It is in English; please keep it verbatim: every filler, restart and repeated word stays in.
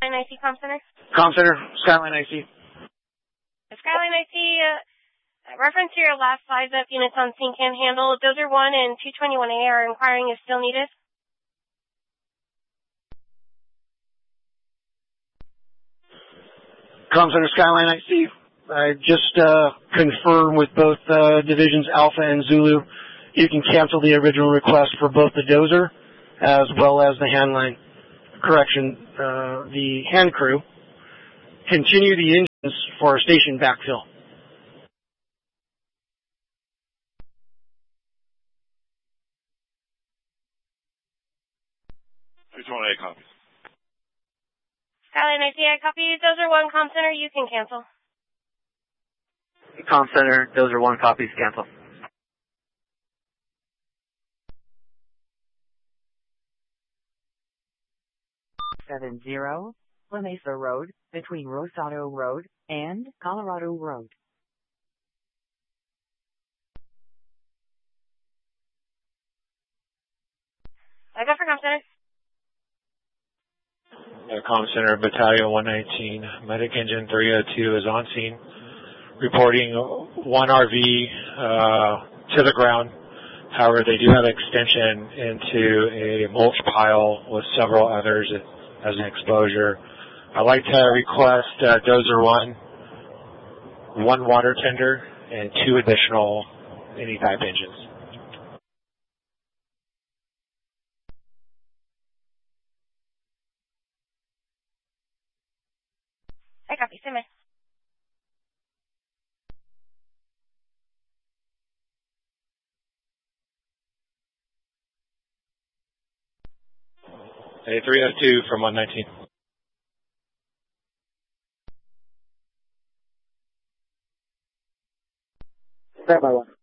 Skyline I C Comm Center. Comm Center, Skyline I C. Skyline I C, uh, reference to your last slides up units on scene can handle. Dozer one and two twenty-one A are inquiring if still needed. Comm Center, Skyline I C. I just uh, confirmed with both uh, divisions Alpha and Zulu. You can cancel the original request for both the dozer as well as the handline. Correction, uh, the hand crew. Continue the engines for station backfill. two twenty-eight copies. Skyline I C, I copy. Dozer one, Comm Center, you can cancel. Comm Center, Dozer one copies, cancel. seven zero, La Mesa Road, between Rosado Road and Colorado Road. I go for Comm Center. Uh, Comm Center, Battalion one nineteen, Medic Engine three oh two is on scene, reporting one R V uh, to the ground. However, they do have extension into a mulch pile with several others as an exposure. I'd like to request uh, Dozer one, one water tender, and two additional any type engines. I copy. Semi. A three oh two from one nineteen. Stand by one.